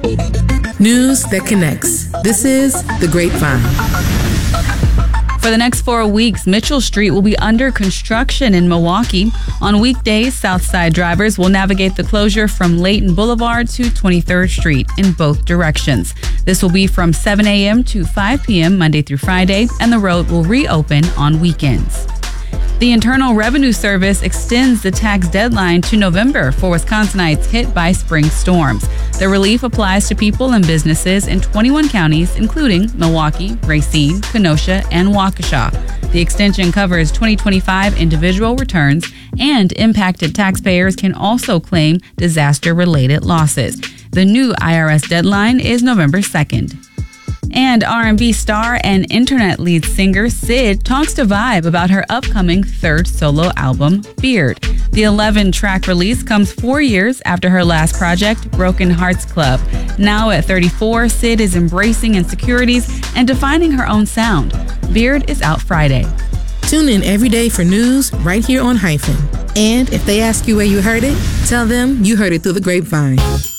News that connects. This is The Grapevine. For the next 4 weeks, Mitchell Street will be under construction in Milwaukee. On weekdays, Southside drivers will navigate the closure from Layton Boulevard to 23rd Street in both directions. This will be from 7 a.m. to 5 p.m. Monday through Friday, and the road will reopen on weekends. The Internal Revenue Service extends the tax deadline to November for Wisconsinites hit by spring storms. The relief applies to people and businesses in 21 counties, including Milwaukee, Racine, Kenosha, and Waukesha. The extension covers 2025 individual returns, and impacted taxpayers can also claim disaster-related losses. The new IRS deadline is November 2nd. And R&B star and internet lead singer Syd talks to Vibe about her upcoming third solo album, Beard. The 11-track release comes 4 years after her last project, Broken Hearts Club. Now at 34, Syd is embracing insecurities and defining her own sound. Beard is out Friday. Tune in every day for news right here on Hyphen. And if they ask you where you heard it, tell them you heard it through the grapevine.